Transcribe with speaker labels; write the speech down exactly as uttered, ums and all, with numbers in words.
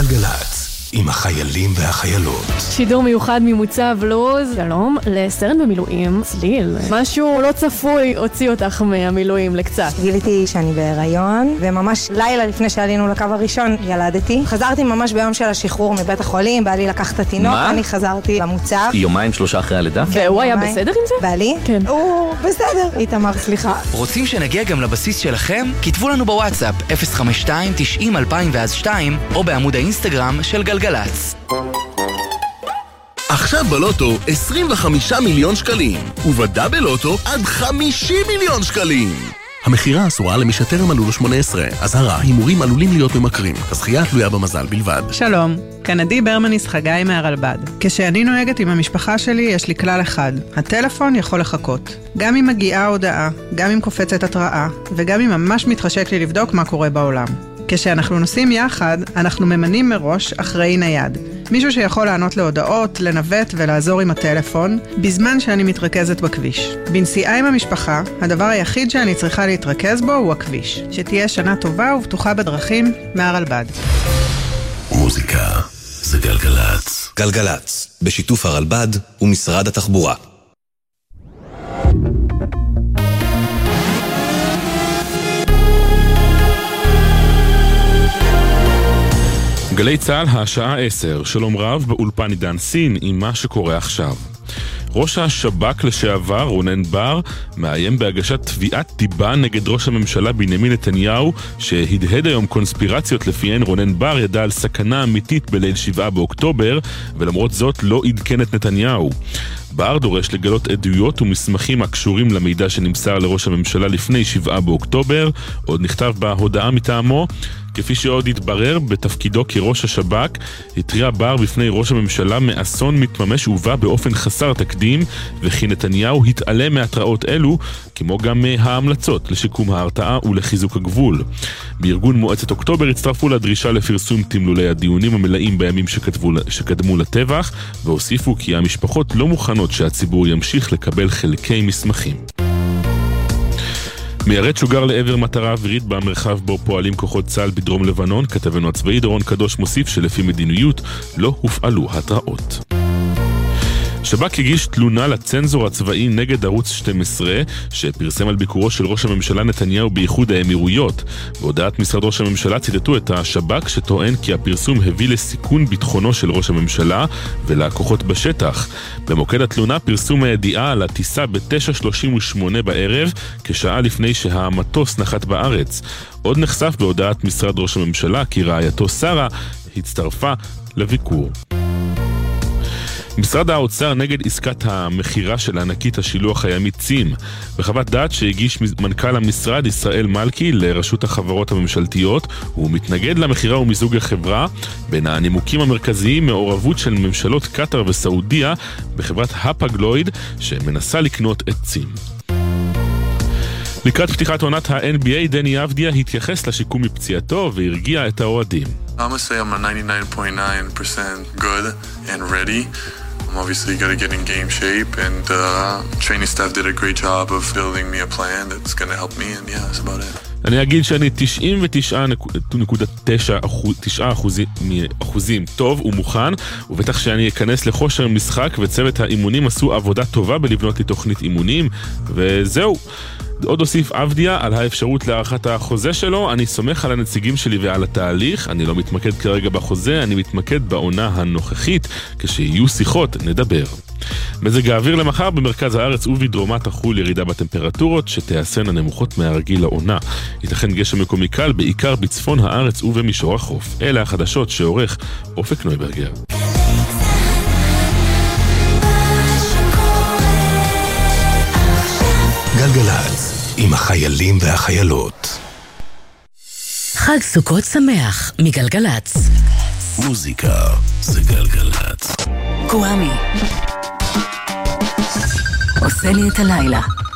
Speaker 1: גלגלץ, עם החיילים והחיילות.
Speaker 2: שידור מיוחד ממוצב לוז. שלום לסרן במילואים צליל. משהו לא צפוי הוציא אותך מהמילואים לקצת.
Speaker 3: גיליתי שאני בהיריון, וממש לילה לפני שעלינו לקו הראשון ילדתי. חזרתי ממש ביום של השחרור מבית החולים, בעלי לקח את התינוק, אני חזרתי למוצב.
Speaker 4: יומיים שלושה אחרי הלידה?
Speaker 2: והוא היה בסדר עם זה?
Speaker 3: בעלי?
Speaker 2: כן.
Speaker 3: הוא בסדר. איתמר, סליחה.
Speaker 5: רוצים שנגיע גם לבסיס שלכם? כתבו לנו בוואטסאפ אפס חמש שתיים תשעים אלפיים ואז שתיים או בעמוד האינסטגרם של גלגלץ.
Speaker 6: עכשיו בלוטו עשרים וחמישה מיליון שקלים, ובדאבל לוטו עד חמישים מיליון שקלים. המחירה אסורה למי שטרם מלאו לו שמונה עשרה. אזהרה, הימורים עלולים להיות ממכרים. הזכייה תלויה במזל בלבד.
Speaker 7: שלום, כאן עדי ברמניס חגי מהרלב"ד. כשאני נוהגת עם המשפחה שלי יש לי כלל אחד. הטלפון יכול לחכות. גם אם מגיעה הודעה, גם אם קופצת התראה, וגם אם ממש מתחשק לי לבדוק מה קורה בעולם. כשאנחנו נוסעים יחד, אנחנו ממנים מראש אחראי נייד. מישהו שיכול לענות להודעות, לנווט ולעזור עם הטלפון, בזמן שאני מתרכזת בכביש. בנסיעה עם המשפחה, הדבר היחיד שאני צריכה להתרכז בו הוא הכביש. שתהיה שנה טובה ובטוחה בדרכים, מהרלב"ד.
Speaker 1: מוזיקה זה גלגלץ.
Speaker 8: גלגלץ, בשיתוף הרלב"ד ומשרד התחבורה.
Speaker 9: גלי צהל, השעה עשר, שלום רב באולפן עידן סין עם מה שקורה עכשיו. ראש השב"כ לשעבר, רונן בר, מאיים בהגשת תביעת דיבה נגד ראש הממשלה בנימין נתניהו, שהדהד היום קונספירציות לפיהן רונן בר ידע על סכנה אמיתית בליל שבעה באוקטובר, ולמרות זאת לא עדכן את נתניהו. בר דורש לגלות עדויות ומסמכים הקשורים למידע שנמסר לראש הממשלה לפני שבעה באוקטובר, עוד נכתב בהודעה מטעמו. כפי שעוד התברר, בתפקידו כראש השב"כ, התריע בר בפני ראש הממשלה מאסון מתממש ובא באופן חסר תקדים, וכי נתניהו התעלם מהתראות אלו, כמו גם מההמלצות לשיקום ההרתעה ולחיזוק הגבול. בארגון מועצת אוקטובר הצטרפו לדרישה לפרסום תמלולי הדיונים המלאים בימים שכתבו, שקדמו לטבח, והוסיפו כי המשפחות לא מוכנות שהציבור ימשיך לקבל חלקי מסמכים. מיירט שוגר לעבר מטרה אווירית במרחב בו פועלים כוחות צה"ל בדרום לבנון. כתבנו הצבאי דורון קדוש מוסיף שלפי מדיניות לא הופעלו התראות. שב"כ הגיש תלונה לצנזור הצבאי נגד ערוץ שתים עשרה שפרסם על ביקורו של ראש הממשלה נתניהו באיחוד האמירויות. בהודעת משרד ראש הממשלה ציטטו את השב"כ שטוען כי הפרסום הביא לסיכון ביטחונו של ראש הממשלה ולכוחות בשטח. במוקד התלונה פרסום הידיעה על הטיסה ב-תשע שלושים ושמונה בערב, כשעה לפני שהמטוס נחת בארץ. עוד נחשף בהודעת משרד ראש הממשלה כי רעייתו שרה הצטרפה לביקור. משרד האוצר נגד עסקת המחירה של ענקית השילוח הימי צים. בחוות דעת שהגיש מנכ"ל המשרד ישראל מלכי לרשות החברות הממשלתיות, הוא מתנגד למחירה ומיזוג החברה. בין הנימוקים המרכזיים מעורבות של ממשלות קטר וסעודיה בחברת הפגלויד שמנסה לקנות את צים. לקראת פתיחת עונת ה-אן בי איי, דני אבדיה התייחס לשיקום מפציעתו והרגיע את האוהדים.
Speaker 10: I'm gonna say I'm a ninety-nine point nine percent good and ready. I'm obviously gonna get in game shape, and uh, training staff did a great job of building me a plan that's gonna help me, and yeah, that's about it.
Speaker 9: אני אגיד שאני תשעים ותשע נקודה תשע אחוזים טוב ומוכן, ובטח שאני אכנס לכושר משחק, וצוות האימונים עשו עבודה טובה בלבנות לי תוכנית אימונים, וזהו. עוד הוסיף אבדיה על האפשרות להארכת החוזה שלו. אני סומך על הנציגים שלי ועל התהליך. אני לא מתמקד כרגע בחוזה, אני מתמקד בעונה הנוכחית. כשיהיו שיחות נדבר. מזג האוויר למחר במרכז הארץ ובדרומה תחול ירידה בטמפרטורות שתיעשן הנמוכות מהרגיל לעונה. ייתכן גשם מקומי קל בעיקר בצפון הארץ ובמישור החוף. אלה החדשות שעורך אופק נויברגר.
Speaker 1: גלגלץ עם החיילים והחיילות.
Speaker 11: חג סוכות שמח מגלגלץ.
Speaker 1: מוזיקה זה גלגלץ.
Speaker 11: קוואמי עושה לי את הלילה.